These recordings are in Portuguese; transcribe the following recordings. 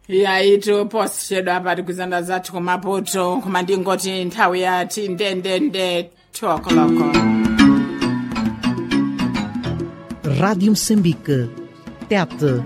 E aí tipositshedwa abati kwizandla zathu kumaputo kumandingoti nthawi yati ndendende 2 o'clock. Rádio Moçambique, TET.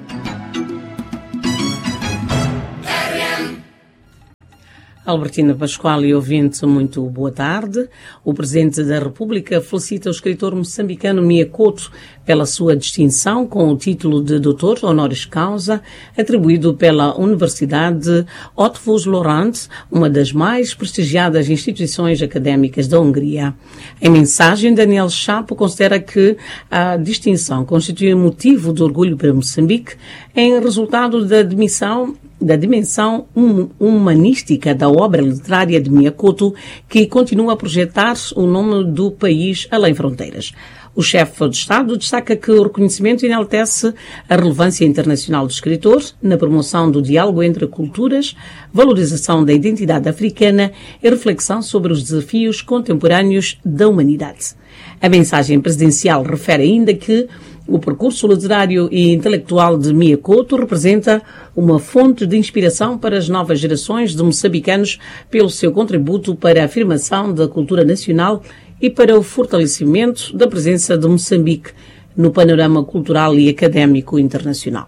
Albertina Pascoal e ouvinte, muito boa tarde. O Presidente da República felicita o escritor moçambicano Mia Couto pela sua distinção com o título de Doutor Honoris Causa, atribuído pela Universidade Eötvös Loránd, uma das mais prestigiadas instituições académicas da Hungria. Em mensagem, Daniel Chapo considera que a distinção constitui motivo de orgulho para Moçambique em resultado da dimensão humanística da obra literária de Mia Couto, que continua a projetar o nome do país além fronteiras. O chefe de Estado destaca que o reconhecimento enaltece a relevância internacional do escritor na promoção do diálogo entre culturas, valorização da identidade africana e reflexão sobre os desafios contemporâneos da humanidade. A mensagem presidencial refere ainda que o percurso literário e intelectual de Mia Couto representa uma fonte de inspiração para as novas gerações de moçambicanos pelo seu contributo para a afirmação da cultura nacional e para o fortalecimento da presença de Moçambique no panorama cultural e académico internacional.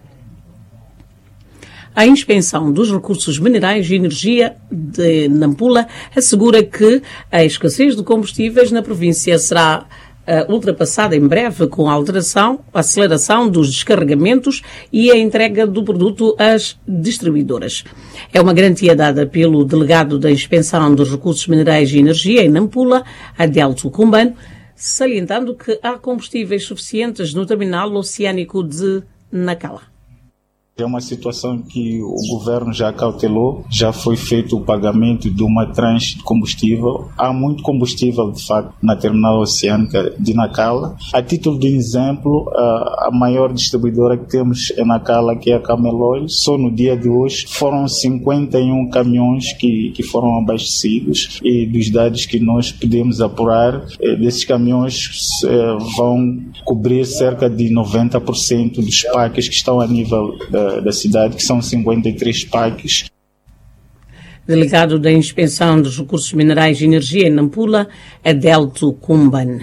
A inspeção dos recursos minerais e energia de Nampula assegura que a escassez de combustíveis na província será ultrapassada em breve com a aceleração dos descarregamentos e a entrega do produto às distribuidoras. É uma garantia dada pelo delegado da Inspeção dos Recursos Minerais e Energia em Nampula, Adelto Cumbano, salientando que há combustíveis suficientes no terminal oceânico de Nacala. É uma situação que o governo já cautelou, já foi feito o pagamento de uma tranche de combustível. Há muito combustível, de facto, na terminal oceânica de Nacala. A título de exemplo, a maior distribuidora que temos é Nacala, que é a Camel Oil. Só no dia de hoje foram 51 caminhões que foram abastecidos, e dos dados que nós podemos apurar, desses caminhões vão cobrir cerca de 90% dos parques que estão a nível da cidade, que são 53 parques. Delegado da Inspeção dos Recursos Minerais e Energia em Nampula, Adelto Cumban.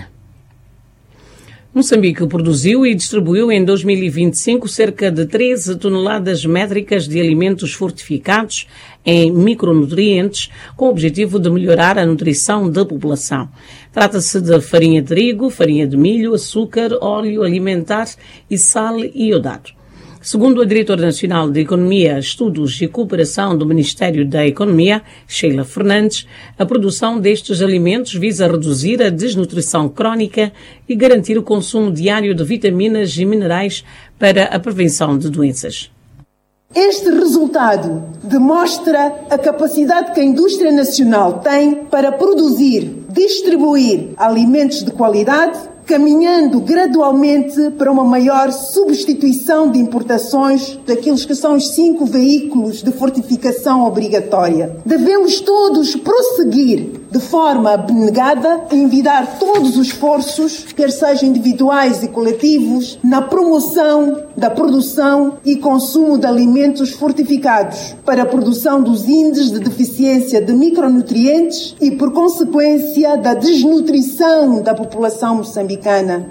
Moçambique produziu e distribuiu em 2025 cerca de 13 toneladas métricas de alimentos fortificados em micronutrientes, com o objetivo de melhorar a nutrição da população. Trata-se de farinha de trigo, farinha de milho, açúcar, óleo alimentar e sal iodado. Segundo a Diretora Nacional de Economia, Estudos e Cooperação do Ministério da Economia, Sheila Fernandes, a produção destes alimentos visa reduzir a desnutrição crónica e garantir o consumo diário de vitaminas e minerais para a prevenção de doenças. Este resultado demonstra a capacidade que a indústria nacional tem para produzir, distribuir alimentos de qualidade, caminhando gradualmente para uma maior substituição de importações daqueles que são os 5 veículos de fortificação obrigatória. Devemos todos prosseguir de forma abnegada e envidar todos os esforços, quer sejam individuais e coletivos, na promoção da produção e consumo de alimentos fortificados para a produção dos índices de deficiência de micronutrientes e, por consequência, da desnutrição da população moçambicana.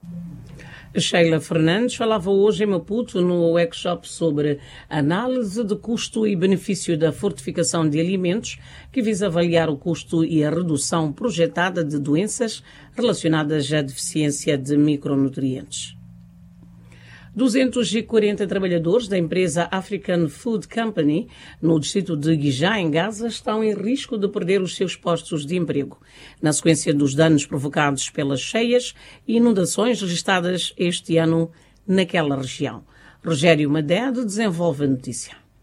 Sheila Fernandes falava hoje em Maputo no workshop sobre análise de custo e benefício da fortificação de alimentos, que visa avaliar o custo e a redução projetada de doenças relacionadas à deficiência de micronutrientes. 240 trabalhadores da empresa African Food Company, no distrito de Guijá, em Gaza, estão em risco de perder os seus postos de emprego, na sequência dos danos provocados pelas cheias e inundações registradas este ano naquela região. Rogério Madede desenvolve a notícia.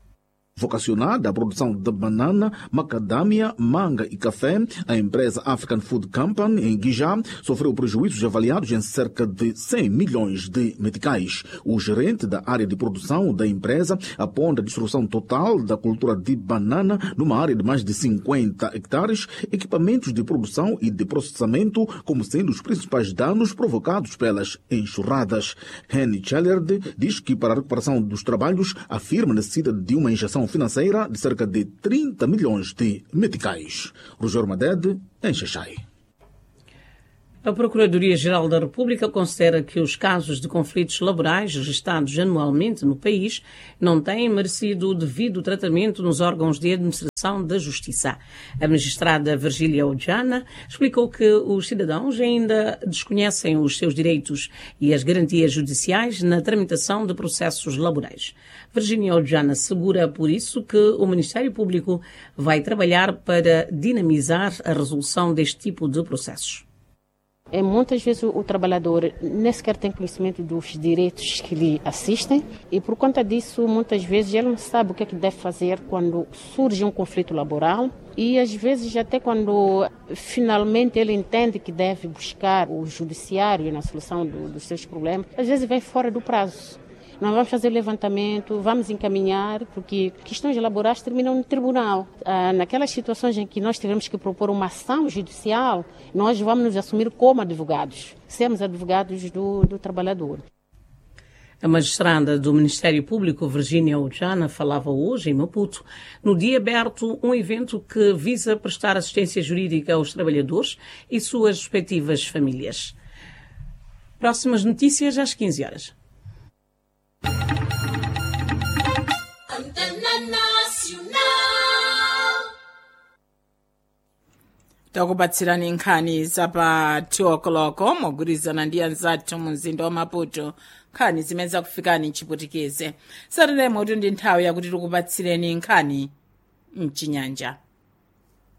Vocacionada à produção de banana, macadâmia, manga e café, a empresa African Food Company, em Guijá, sofreu prejuízos avaliados em cerca de 100 milhões de meticais. O gerente da área de produção da empresa aponta a destruição total da cultura de banana numa área de mais de 50 hectares, equipamentos de produção e de processamento como sendo os principais danos provocados pelas enxurradas. Henny Chellard diz que para a recuperação dos trabalhos afirma a necessidade de uma injeção financeira de cerca de 30 milhões de meticais. Rogério Madede, em Xaixai. A Procuradoria-Geral da República considera que os casos de conflitos laborais registrados anualmente no país não têm merecido o devido tratamento nos órgãos de administração da Justiça. A magistrada Virgília Ojana explicou que os cidadãos ainda desconhecem os seus direitos e as garantias judiciais na tramitação de processos laborais. Virgília Ojana assegura, por isso, que o Ministério Público vai trabalhar para dinamizar a resolução deste tipo de processos. Muitas vezes o trabalhador nem sequer tem conhecimento dos direitos que lhe assistem e por conta disso muitas vezes ele não sabe o que é que deve fazer quando surge um conflito laboral e às vezes até quando finalmente ele entende que deve buscar o judiciário na solução dos seus problemas, às vezes vem fora do prazo. Nós vamos fazer levantamento, vamos encaminhar, porque questões laborais terminam no tribunal. Naquelas situações em que nós tivemos que propor uma ação judicial, nós vamos nos assumir como advogados, sermos advogados do trabalhador. A magistrada do Ministério Público, Virgília Ojana, falava hoje em Maputo, no dia aberto, um evento que visa prestar assistência jurídica aos trabalhadores e suas respectivas famílias. Próximas notícias às 15 horas. takubatsirani nkhani zapa 2 o'clock mogwirizana ndi anzathu mu mzinda wa Maputo. Nkhani zimene zakufikani mchiputikeze sateremo kuti ndi nthawi yakuti tikubatsireni nkhani mchinyanja.